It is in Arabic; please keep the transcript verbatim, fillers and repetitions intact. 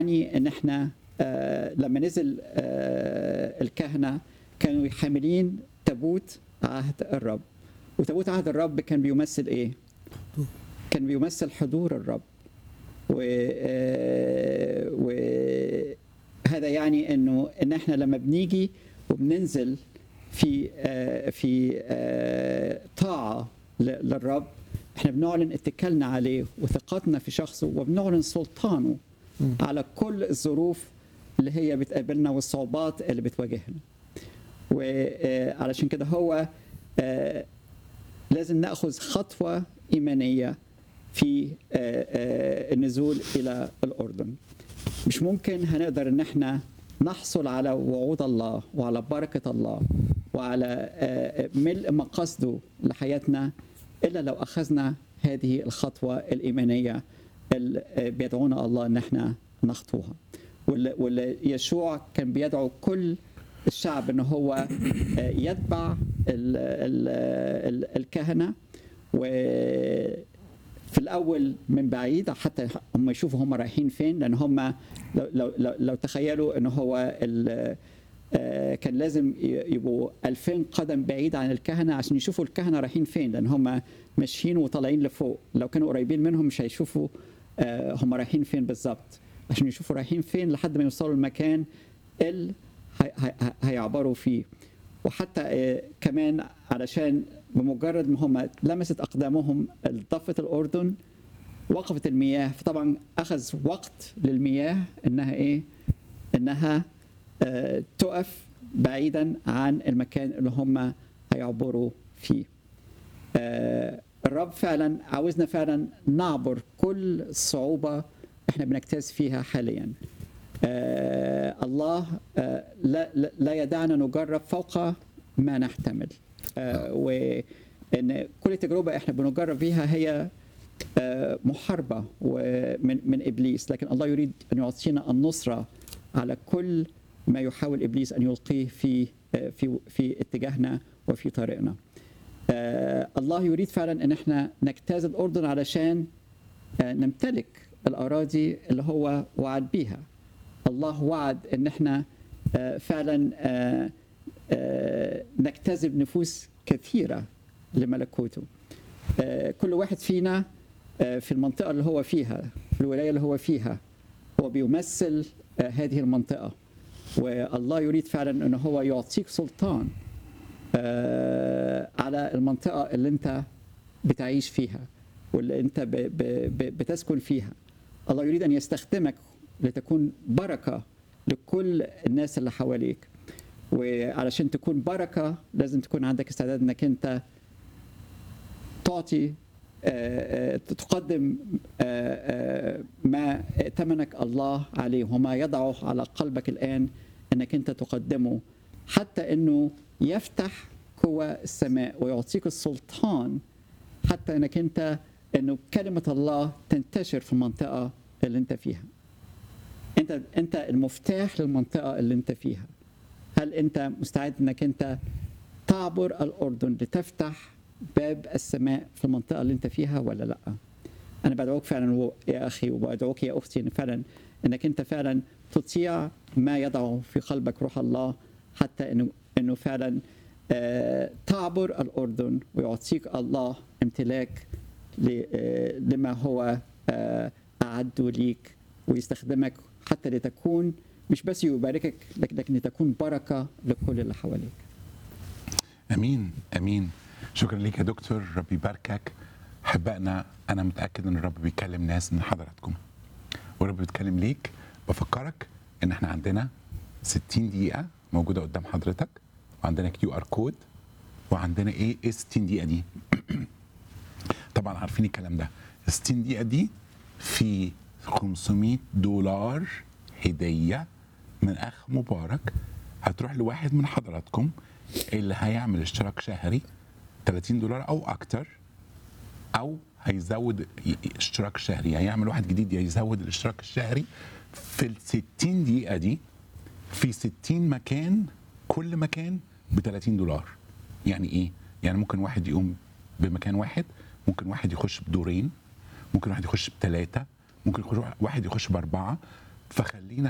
يعني ان احنا آه لما نزل آه الكهنه كانوا حاملين تابوت عهد الرب، وتابوت عهد الرب كان بيمثل ايه؟ كان بيمثل حضور الرب. و آه وهذا يعني انه ان احنا لما بنيجي وبننزل في آه في آه طاعه للرب، احنا بنعلن اتكالنا عليه وثقتنا في شخصه، وبنعلن سلطانه على كل الظروف اللي هي بتقابلنا والصعوبات اللي بتواجهنا. وعلشان كده هو لازم نأخذ خطوة إيمانية في النزول إلى الأردن. مش ممكن هنقدر إن احنا نحصل على وعود الله وعلى بركة الله وعلى ملء مقاصده لحياتنا إلا لو أخذنا هذه الخطوة الإيمانية اللي بيدعونا الله إن احنا نخطوها. واللي يشوع كان بيدعو كل الشعب إن هو يتبع ال ال ال الكهنة، وفي الأول من بعيد حتى هم يشوفوا هم رايحين فين، لأن هم لو, لو, لو, لو تخيلوا إن هو كان لازم يبقوا ألفين قدم بعيد عن الكهنة عشان يشوفوا الكهنة رايحين فين، لأن هم ماشيين وطالعين لفوق. لو كانوا قريبين منهم مش هيشوفوا هم رايحين فين بالظبط، عشان يشوفوا رايحين فين لحد ما يوصلوا المكان اللي هيعبروا فيه. وحتى كمان علشان بمجرد ما هم لمست أقدامهم ضفة الأردن وقفت المياه، فطبعا أخذ وقت للمياه إنها إيه؟ إنها آه تقف بعيدا عن المكان اللي هم هيعبروا فيه. آه الرب فعلا عاوزنا فعلا نعبر كل صعوبة احنا بنجتاز فيها حاليا. آه الله آه لا, لا يدعنا نجرب فوق ما نحتمل، آه وان كل تجربة احنا بنجرب فيها هي آه محاربة ومن من ابليس، لكن الله يريد ان يعطينا النصرة على كل ما يحاول ابليس ان يلقيه في آه في في اتجاهنا وفي طريقنا. آه الله يريد فعلا ان احنا نجتاز الاردن علشان آه نمتلك الاراضي اللي هو وعد بيها. الله وعد ان احنا آه فعلا آه آه نجتذب نفوس كثيره لملكوته. آه كل واحد فينا آه في المنطقه اللي هو فيها، في الولايه اللي هو فيها، هو بيمثل آه هذه المنطقه، والله يريد فعلا ان هو يعطيك سلطان آه على المنطقه اللي انت بتعيش فيها واللي انت ب ب ب بتسكن فيها. الله يريد ان يستخدمك لتكون بركه لكل الناس اللي حواليك، وعلشان تكون بركه لازم تكون عندك استعداد انك انت تعطي آه تقدم آه آه ما ائتمنك الله عليه وما يضعه على قلبك الان انك انت تقدمه، حتى انه يفتح قوى السماء ويعطيك السلطان حتى انك انت انه كلمه الله تنتشر في المنطقه اللي انت فيها. انت انت المفتاح للمنطقه اللي انت فيها. هل انت مستعد انك انت تعبر الاردن لتفتح باب السماء في المنطقه اللي انت فيها ولا لا؟ انا بدعوك فعلا يا اخي وبدعوك يا اختي ان فعلا انك انت فعلا تطيع ما يضعه في قلبك روح الله، حتى انه انه فعلا آه تعبر الاردن ويعطيك الله امتلاك لما هو آه اعده ليك، ويستخدمك حتى لتكون مش بس يباركك لكن لتكون بركه لكل اللي حواليك. امين امين. شكرا ليك يا دكتور، ربي يباركك. احبائنا، انا متاكد ان الرب بيكلم ناس من حضراتكم والرب بيتكلم ليك. بفكرك ان احنا عندنا ستين دقيقه موجوده قدام حضرتك، وعندنا كيو ار كود، وعندنا ايه ايه ستين دقيقه دي. طبعا عارفين الكلام ده. ستين دقيقه دي في خمسمائة دولار هديه من اخ مبارك هتروح لواحد من حضراتكم اللي هيعمل اشتراك شهري ثلاثين دولار او اكتر، او هيزود اشتراك شهري، هيعمل واحد جديد يزود الاشتراك الشهري في ال ستين دقيقه دي في ستين مكان، كل مكان ب ثلاثين دولار. يعني ايه؟ يعني ممكن واحد يقوم بمكان واحد، ممكن واحد يخش بدورين، ممكن واحد يخش بثلاثه، ممكن واحد يخش باربعه. فخلينا